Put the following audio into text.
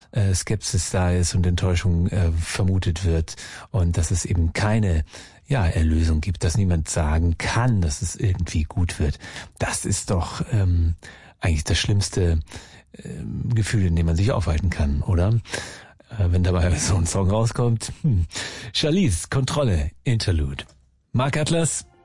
Skepsis da ist und Enttäuschung vermutet wird und dass es eben keine Erlösung gibt, dass niemand sagen kann, dass es irgendwie gut wird. Das ist doch eigentlich das schlimmste Gefühl, in dem man sich aufhalten kann, oder? Wenn dabei so ein Song rauskommt. Charlize, Kontrolle, Interlude. Mark Atlas.